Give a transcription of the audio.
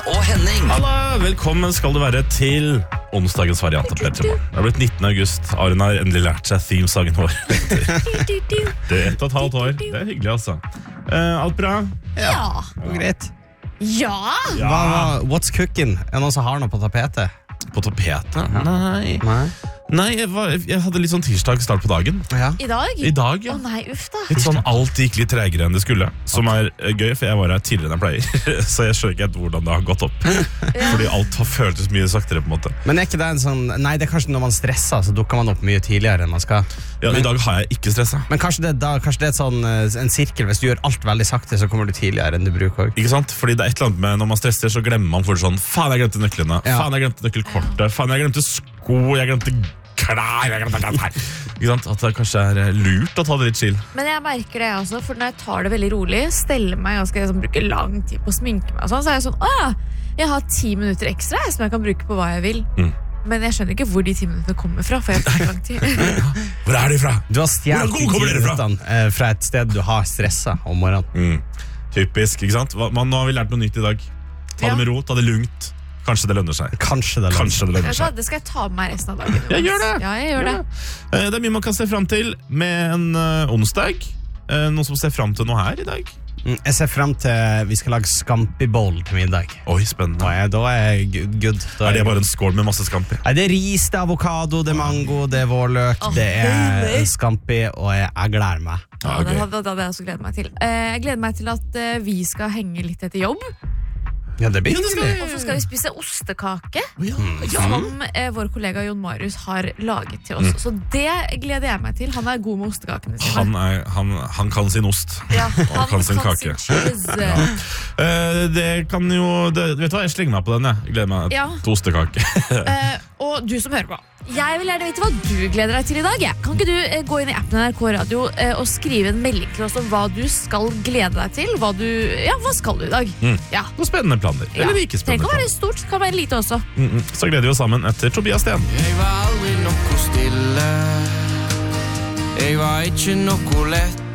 og Henning. Halla, velkommen skal du være til onsdagens variant av Petremorgen. Det har blitt 19. august. Aron har endelig lært seg themesangen vår. Det er 1,5 år. Det er hyggelig, altså. Alt bra? Ja. Greit. Ja. What's cooking? Er det noen som har noe på tapetet? På tapetet? Nei, jeg hadde litt sånn tirsdag start på dagen. Ja. I dag? I dag, ja. Å nei, uff da. Litt sånn alt gikk litt tregere enn det skulle. Som er gøy, for jeg var her tidligere enn jeg pleier. Så jeg skjønner ikke helt hvordan det har gått opp. Fordi alt har føltes mye saktere på en måte. Men er ikke det en sånn... Nei, det er kanskje når man stresser, så dukker man opp mye tidligere enn man skal. Ja, I dag har jeg ikke stresset. Men kanskje det er et sånn, en sirkel. Hvis du gjør alt veldig sakte, så kommer du tidligere enn du bruker også. Ikke sant? Fordi det er et eller annet med når man stresser, så glemmer man fort sånn: faen, jeg glemte nøklene. Ja. Faen, jeg glemte nøkkelkortet. Faen, jeg glemte sko. Jeg glemte klær. Jeg glemte klær. Ikke sant? At det kanskje er lurt å ta det litt chill. Men jeg merker det også, for når jeg tar det veldig rolig, steller meg og skal liksom bruke lang tid på å sminke meg og sånn, så er jeg sånn, jeg har 10 minutter ekstra som jeg kan bruke på hva jeg vil. Men jeg skjønner ikke hvor de 10 minuttene kommer fra, for jeg har lang tid. Hvor er de fra? Du har stjert Hvor kommer dere fra? fra et sted du har stresset om morgenen. Typisk, ikke sant? Nå har vi lært noe nytt i dag. Ta det med ro, ta det lugnt. Kanskje det lønner seg. Kanskje det lønner seg. Det skal jeg ta med meg resten av dagen. Jeg gjør det. Ja, jeg gjør det. Det er mye man kan se frem til med en onsdag. Noen som ser frem til noe her i dag? Jeg ser frem til vi skal lage scampi-bowl til middag. Oi, spennende. Da er jeg good. Er det bare en skål med masse scampi? Nei, det er ris, det er avokado, det er mango, det er vårløk, det er scampi, og jeg gleder meg. Det hadde jeg også gledet meg til. Jeg gleder meg til at vi skal henge litt etter jobb. Ja, det blir hyggelig. Og så skal vi spise ostekake som vår kollega Jon Marius har laget til oss. Så det gleder jeg meg til. Han er god med ostekakene sine. Han kan sin ost. Ja, han kan sin kake. Det kan jo vet du hva, jeg slenger meg på den. Jeg gleder meg til ostekake. Og du som hører på, jeg vil gjerne vite hva du gleder deg til i dag. Kan ikke du gå inn i appen NRK Radio og skrive en melding til oss om hva du skal glede deg til? Hva skal du i dag? Noen spennende planer. Eller ikke spennende planer. Det kan være stort, kan være lite også. Så gleder vi oss sammen etter Tobias Sten. Jeg var aldri noe stille. Jeg var ikke noe lett.